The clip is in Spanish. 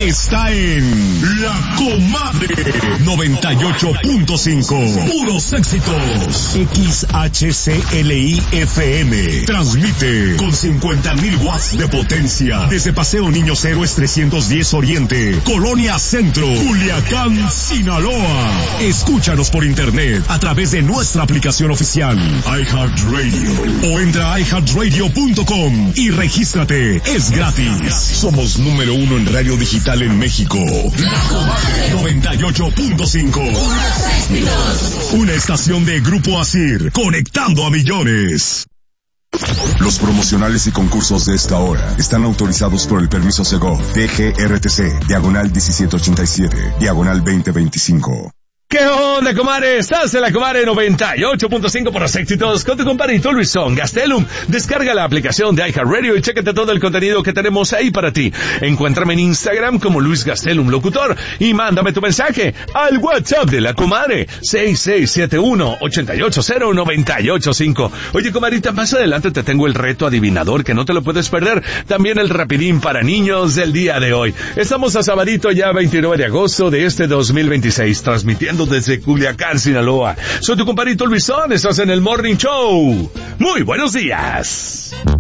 está en La Comadre 98.5. Puros éxitos. XHCLI FM. Transmite con 50,000 watts de potencia desde Paseo Niños Héroes 310 Oriente, Colonia Centro, Culiacán, Sinaloa. Escúchanos por internet a través de nuestra aplicación oficial iHeartRadio o entra a iHeartRadio.com y regístrate. Es gratis. Somos número 1 en radio digital en México. La Comadre 98.5. Una estación de Grupo Asir, conectando a millones. Los promocionales y concursos de esta hora están autorizados por el permiso Segov DGRTC, diagonal 1787, diagonal 2025. ¿Qué onda, comadre? Estás en La Comadre 98.5 por los éxitos con tu compadrito Luisón Gastelum. Descarga la aplicación de iHeartRadio y chécate todo el contenido que tenemos ahí para ti. Encuéntrame en Instagram como Luis Gastelum Locutor y mándame tu mensaje al WhatsApp de La Comadre 6671-880-985. Oye, comadrita, más adelante te tengo el reto adivinador que no te lo puedes perder. También el rapidín para niños del día de hoy. Estamos a sabadito ya 29 de agosto de este 2026, transmitiendo desde Culiacán, Sinaloa. Soy tu compadrito Luisón, estás en el Morning Show. Muy buenos días.